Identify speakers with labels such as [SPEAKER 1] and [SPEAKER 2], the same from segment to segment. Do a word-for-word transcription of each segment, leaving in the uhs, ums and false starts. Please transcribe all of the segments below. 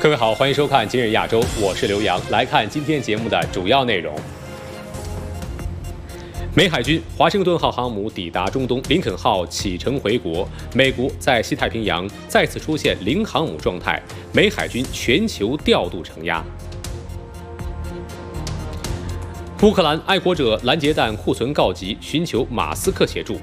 [SPEAKER 1] 各位好，欢迎收看《今日亚洲》，我是刘洋。来看今天节目的主要内容。美海军华盛顿号航母抵达中东，林肯号启程回国。美国在西太平洋再次出现零航母状态，美海军全球调度承压。乌克兰爱国者拦截弹库存告急，寻求马斯克协助。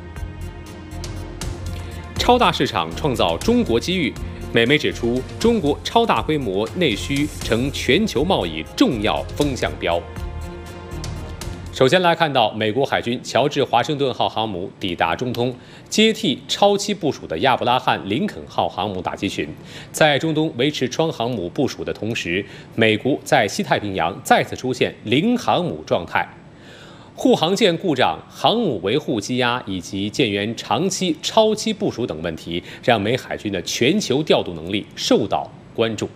[SPEAKER 1] 超大市场创造中国机遇。美媒指出，中国超大规模内需成全球贸易重要风向标。首先来看到美国海军乔治华盛顿号航母抵达中东，接替超期部署的亚伯拉罕林肯号航母打击群。在中东维持双航母部署的同时，美国在西太平洋再次出现零航母状态。护航舰故障、航母维护积压以及舰员长期、超期部署等问题，让美海军的全球调度能力受到关注。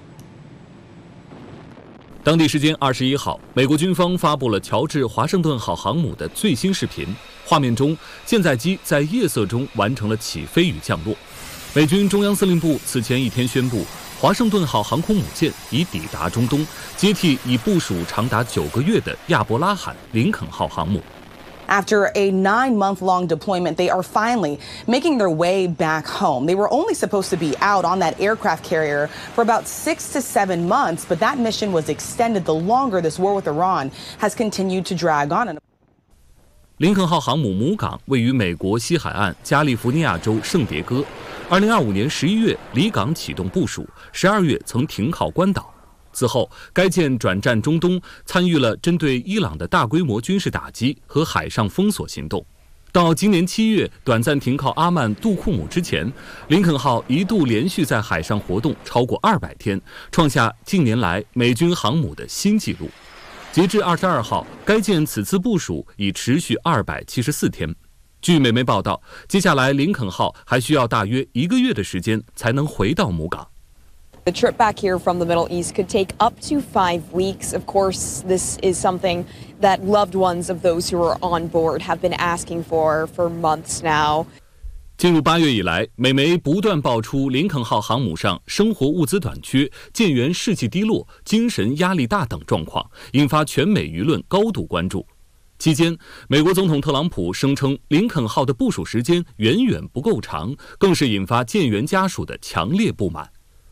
[SPEAKER 2] 当地时间二十一号，美国军方发布了乔治华盛顿号航母的最新视频，画面中舰载机在夜色中完成了起飞与降落。美军中央司令部此前一天宣布，华盛顿号航空母舰已抵达中东，接替已部署长达九个月的亚伯拉罕林肯号航母。
[SPEAKER 3] After a nine-month-long deployment, they are finally making their way back home. They were only supposed to be out on that aircraft carrier for about six to seven months, but that mission was extended the longer this war with Iran has continued to drag on.
[SPEAKER 2] 林肯号航母母港位于美国西海岸加利福尼亚州圣迭戈。二零二五年十一月离港启动部署，十二月曾停靠关岛。此后，该舰转战中东，参与了针对伊朗的大规模军事打击和海上封锁行动。到今年七月短暂停靠阿曼杜库姆之前，林肯号一度连续在海上活动超过二百天，创下近年来美军航母的新纪录。截至二十二号，该舰此次部署已持续二百七十四天。据美媒报道，接下来林肯号还需要大约一个月的时间才能回到母港。
[SPEAKER 4] The trip back here from the Middle East could take up to five weeks. Of course, this is something that loved ones of those who are on board have been asking for for months now.
[SPEAKER 2] 进入八月以来，美媒不断爆出林肯号航母上生活物资短缺、舰员士气低落、精神压力大等状况，引发全美舆论高度关注。期间，美国总统特朗普声称林肯号的部署时间远远不够长，更是引发舰员家属的强烈不满。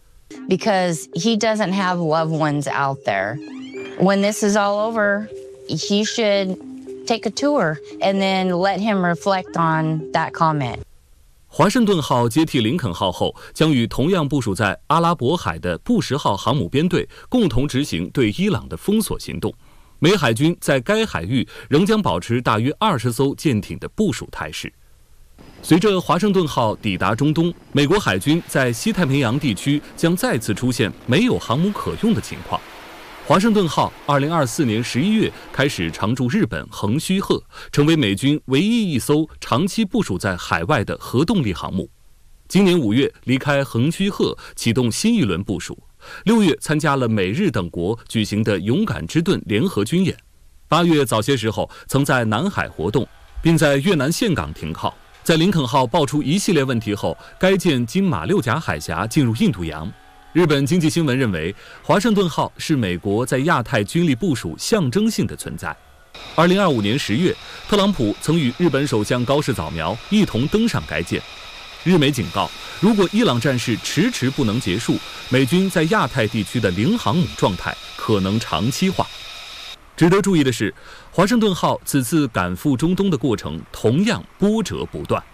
[SPEAKER 5] Because he doesn't have loved ones out there. When this is all over, he should take a tour and then let him reflect on that comment.
[SPEAKER 2] 华盛顿号接替林肯号后，将与同样部署在阿拉伯海的布什号航母编队共同执行对伊朗的封锁行动。美海军在该海域仍将保持大约二十艘舰艇的部署态势。随着华盛顿号抵达中东，美国海军在西太平洋地区将再次出现没有航母可用的情况。华盛顿号二零二四年十一月开始常驻日本横须贺，成为美军唯一一艘长期部署在海外的核动力航母。今年五月离开横须贺，启动新一轮部署。六月参加了美日等国举行的勇敢之盾联合军演。八月早些时候曾在南海活动，并在越南岘港停靠。在林肯号爆出一系列问题后，该舰经马六甲海峡进入印度洋。日本经济新闻认为，华盛顿号是美国在亚太军力部署象征性的存在。二零二五年十月，特朗普曾与日本首相高市早苗一同登上该舰。日媒警告，如果伊朗战事迟迟不能结束，美军在亚太地区的零航母状态可能长期化。值得注意的是，华盛顿号此次赶赴中东的过程同样波折不断。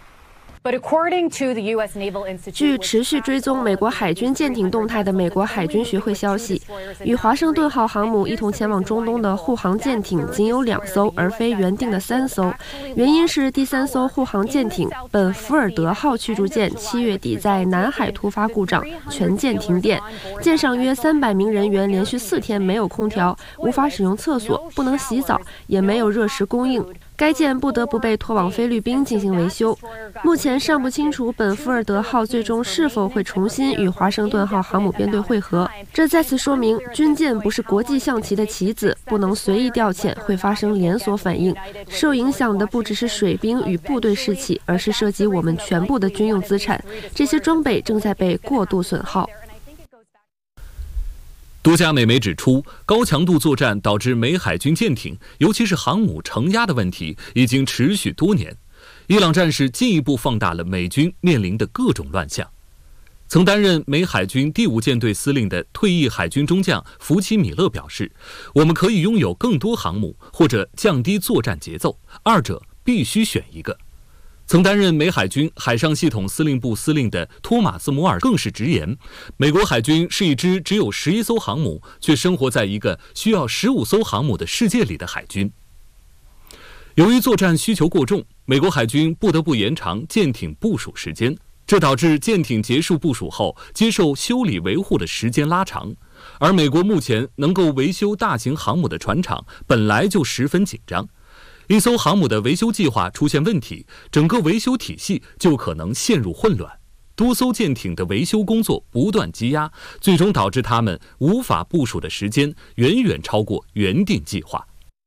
[SPEAKER 6] 据持续追踪美国海军舰艇动态的美国海军学会消息，与华盛顿号航母一同前往中东的护航舰艇仅有两艘，而非原定的三艘。原因是第三艘护航舰艇本福尔德号驱逐舰七月底在南海突发故障，全舰停电，舰上约三百名人员连续四天没有空调，无法使用厕所，不能洗澡，也没有热食供应。该舰不得不被拖往菲律宾进行维修。目前尚不清楚本福尔德号最终是否会重新与华盛顿号航母编队会合。这再次说明，军舰不是国际象棋的棋子，不能随意调遣，会发生连锁反应。受影响的不只是水兵与部队士气，而是涉及我们全部的军用资产。这些装备正在被过度损耗。
[SPEAKER 2] 多家美媒指出，高强度作战导致美海军舰艇，尤其是航母承压的问题已经持续多年。伊朗战事进一步放大了美军面临的各种乱象。曾担任美海军第五舰队司令的退役海军中将福奇米勒表示：“我们可以拥有更多航母，或者降低作战节奏，二者必须选一个。”曾担任美海军海上系统司令部司令的托马斯·摩尔更是直言，美国海军是一支只有十一艘航母，却生活在一个需要十五艘航母的世界里的海军。由于作战需求过重，美国海军不得不延长舰艇部署时间，这导致舰艇结束部署后接受修理维护的时间拉长。而美国目前能够维修大型航母的船厂本来就十分紧张。一艘航母的维修计划出现问题，整个维修体系就可能陷入混乱。多艘舰艇的维修工作不断积压，最终导致他们无法部署的时间远远超过原定计划。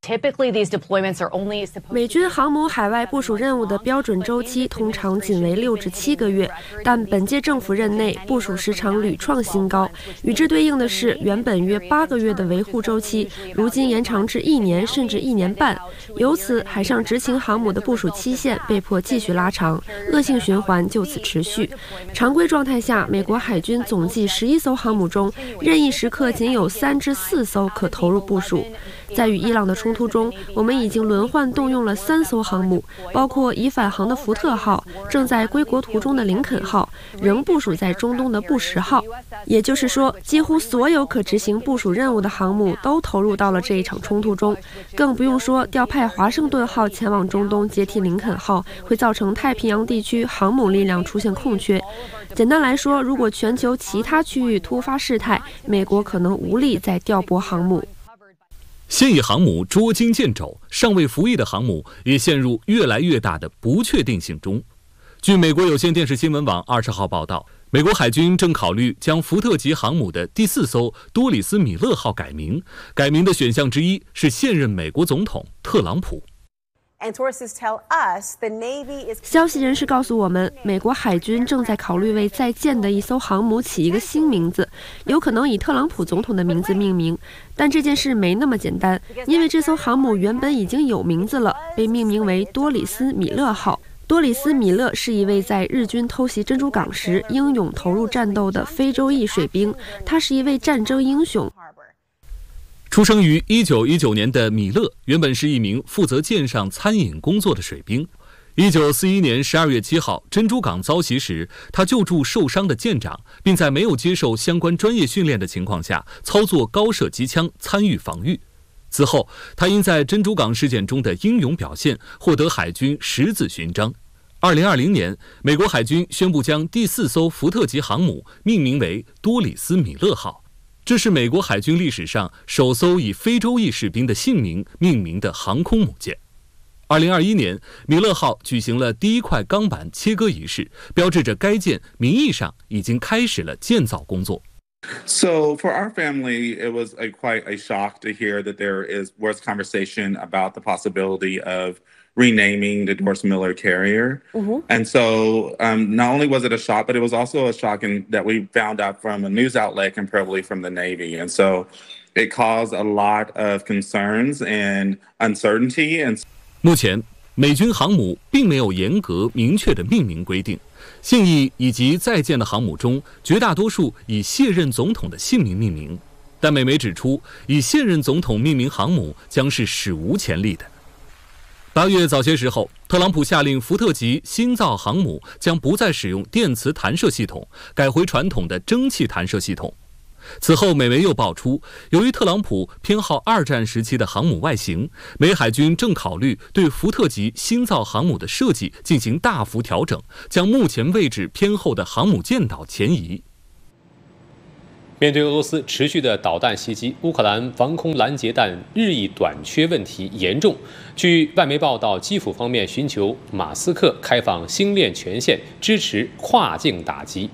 [SPEAKER 6] 美军航母海外部署任务的标准周期通常仅为六至七个月，但本届政府任内部署时长屡创新高。与之对应的是，原本约八个月的维护周期，如今延长至一年甚至一年半。由此，海上执勤航母的部署期限被迫继续拉长，恶性循环就此持续。常规状态下，美国海军总计十一艘航母中，任意时刻仅有三至四艘可投入部署。在与伊朗的冲突中，我们已经轮换动用了三艘航母，包括已返航的福特号、正在归国途中的林肯号、仍部署在中东的布什号。也就是说，几乎所有可执行部署任务的航母都投入到了这一场冲突中。更不用说调派华盛顿号前往中东接替林肯号，会造成太平洋地区航母力量出现空缺。简单来说，如果全球其他区域突发事态，美国可能无力再调拨航母。
[SPEAKER 2] 现役航母捉襟见肘，尚未服役的航母也陷入越来越大的不确定性中。据美国有线电视新闻网二十号报道，美国海军正考虑将福特级航母的第四艘多里斯米勒号改名，改名的选项之一是现任美国总统特朗普。
[SPEAKER 6] 消息人士告诉我们，美国海军正在考虑为在建的一艘航母起一个新名字，有可能以特朗普总统的名字命名。但这件事没那么简单，因为这艘航母原本已经有名字了，被命名为多里斯米勒号。多里斯米勒是一位在日军偷袭珍珠港时英勇投入战斗的非洲裔水兵，他是一位战争英雄。
[SPEAKER 2] 出生于一九一九年的米勒原本是一名负责舰上餐饮工作的水兵。一九四一年十二月七号，珍珠港遭袭时，他救助受伤的舰长，并在没有接受相关专业训练的情况下，操作高射机枪参与防御。此后，他因在珍珠港事件中的英勇表现，获得海军十字勋章。二零二零年，美国海军宣布将第四艘福特级航母命名为多里斯米勒号。这是美国海军历史上首艘以非洲裔士兵的姓名命名的航空母舰。二零二一年，米勒号举行了第一块钢板切割仪式，标志着该舰名义上已经开始了建造工作。
[SPEAKER 7] So for our family, it was a quite a shock to hear that there is was conversation about the possibility of renaming the Doris Miller carrier. Mm-hmm. And so um, not only was it a shock, but it was also a shock in that we found out from a news outlet and probably from the Navy. And so it caused a lot of concerns and uncertainty. And
[SPEAKER 2] 目前，美军航母并没有严格明确的命名规定。现役以及在建的航母中，绝大多数以现任总统的姓名命名。但美媒指出，以现任总统命名航母将是史无前例的。八月早些时候，特朗普下令福特级新造航母将不再使用电磁弹射系统，改回传统的蒸汽弹射系统。此后，美媒又爆出，由于特朗普偏好二战时期的航母外形，美海军正考虑对福特级新造航母的设计进行大幅调整，将目前位置偏后的航母舰岛前移。
[SPEAKER 1] 面对俄罗斯持续的导弹袭击，乌克兰防空拦截弹日益短缺问题严重。据外媒报道，基辅方面寻求马斯克开放星链权限，支持跨境打击。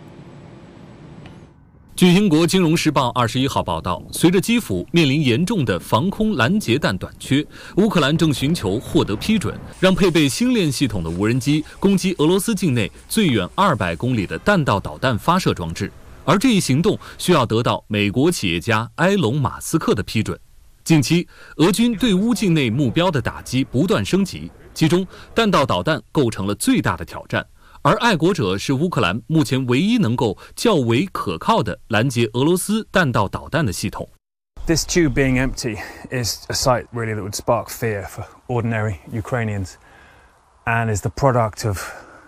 [SPEAKER 2] 据英国《金融时报》二十一号报道，随着基辅面临严重的防空拦截弹短缺，乌克兰正寻求获得批准，让配备星链系统的无人机攻击俄罗斯境内最远二百公里的弹道导弹发射装置。 而这一行动需要得到美国企业家埃隆·马斯克的批准。近期，俄军对乌境内目标的打击不断升级，其中弹道导弹构成了最大的挑战。而爱国者是乌克兰目前唯一能够较为可靠的拦截俄罗斯弹道导弹的系统。
[SPEAKER 8] This tube being empty is a sight really that would spark fear for ordinary Ukrainians, and is the product of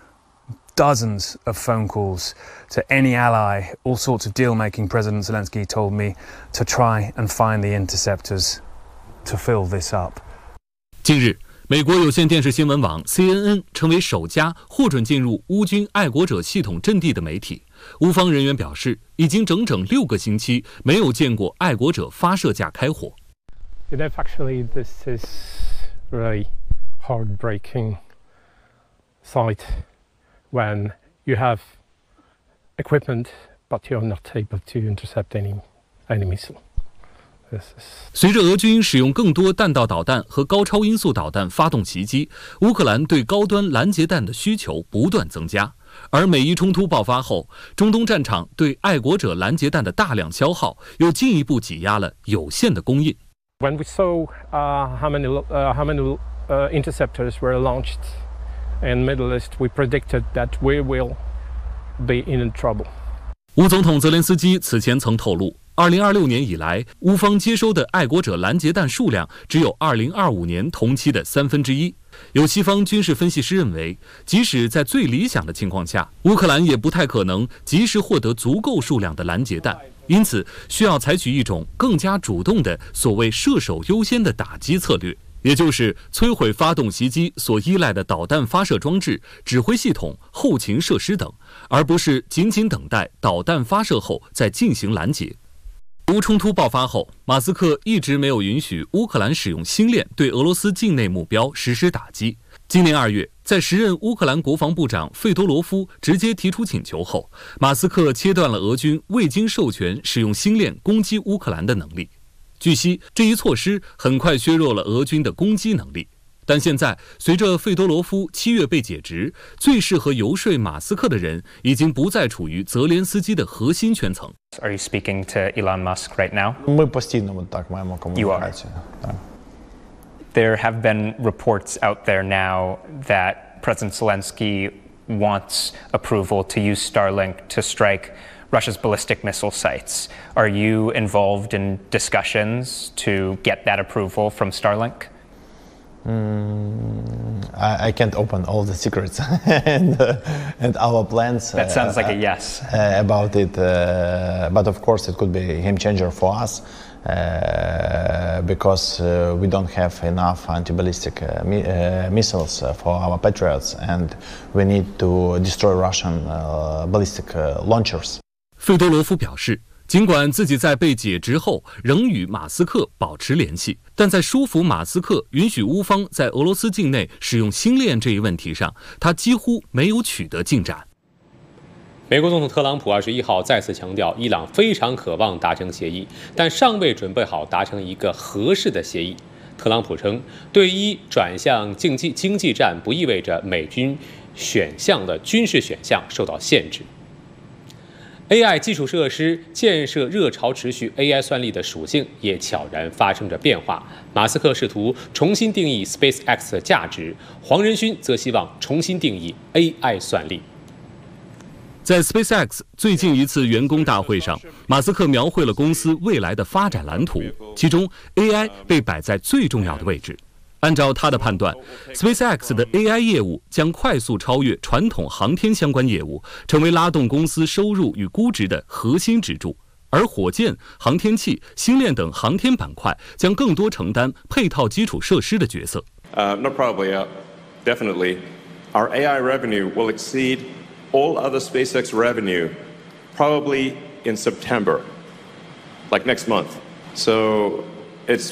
[SPEAKER 8] dozens of phone calls to any ally, all sorts of deal-making. President Zelensky told me to try and find the interceptors to fill this up.
[SPEAKER 2] 近日，美国有线电视新闻网 C N N 成为首家获准进入乌军爱国者系统阵地的媒体。乌方人员表示，已经整整六个星期没有见过爱国者发射架开火。
[SPEAKER 9] You know, factually, this is really heartbreaking sight when you have equipment, but you're not able to intercept any any missile.
[SPEAKER 2] 随着俄军使用更多弹道导弹和高超音速导弹发动袭击，乌克兰对高端拦截弹的需求不断增加。而美伊冲突爆发后，中东战场对爱国者拦截弹的大量消耗，又进一步挤压了有限的供应。
[SPEAKER 9] When we saw uh, how many uh, how many uh, interceptors were launched in Middle East, we predicted that we will be in trouble.
[SPEAKER 2] 乌总统泽连斯基此前曾透露，二零二六年以来，乌方接收的爱国者拦截弹数量只有二零二五年同期的三分之一。有西方军事分析师认为，即使在最理想的情况下，乌克兰也不太可能及时获得足够数量的拦截弹，因此需要采取一种更加主动的所谓射手优先的打击策略，也就是摧毁发动袭击所依赖的导弹发射装置、指挥系统、后勤设施等，而不是仅仅等待导弹发射后再进行拦截。乌冲突爆发后，马斯克一直没有允许乌克兰使用星链对俄罗斯境内目标实施打击。今年二月，在时任乌克兰国防部长费多罗夫直接提出请求后，马斯克切断了俄军未经授权使用星链攻击乌克兰的能力。据悉，这一措施很快削弱了俄军的攻击能力。但现在，随着费多罗夫七月被解职，最适合游说马斯克的人已经不再处于泽连斯基的核心圈层。
[SPEAKER 10] Are you speaking to Elon Musk right now?
[SPEAKER 11] Ми постійно так маємо комунікацію.
[SPEAKER 10] There have been reports out there now that President Zelensky wants approval to use Starlink to strike Russia's ballistic missile sites. Are you involved in discussions to get that approval from Starlink?
[SPEAKER 11] Mm, I, I can't open all the secrets and, uh, and our plans.
[SPEAKER 10] That sounds
[SPEAKER 11] uh,
[SPEAKER 10] like a yes.
[SPEAKER 11] Uh, about it, uh, but of course it could be a game changer for us uh, because uh, we don't have enough anti-ballistic uh, mi uh, missiles uh, for our Patriots, and we need to destroy Russian uh, ballistic uh, launchers.
[SPEAKER 2] 费多罗夫表示，尽管自己在被解职后仍与马斯克保持联系，但在说服马斯克允许乌方在俄罗斯境内使用星链这一问题上，他几乎没有取得进展。
[SPEAKER 1] 美国总统特朗普二十一号再次强调，伊朗非常渴望达成协议，但尚未准备好达成一个合适的协议。特朗普称，对伊转向经济经济战不意味着美军选项的军事选项受到限制。A I 基础设施建设热潮持续 ，A I 算力的属性也悄然发生着变化。马斯克试图重新定义 SpaceX 的价值，黄仁勋则希望重新定义 A I 算力。
[SPEAKER 2] 在 SpaceX 最近一次员工大会上，马斯克描绘了公司未来的发展蓝图，其中 A I 被摆在最重要的位置。按照他的判断 ，SpaceX 的 A I 业务将快速超越传统航天相关业务，成为拉动公司收入与估值的核心支柱。而火箭、航天器、星链等航天板块将更多承担配套基础设施的角色。
[SPEAKER 12] Uh, not probably, uh, definitely. Our A I revenue will exceed all other SpaceX revenue, probably in September, like next month. So it's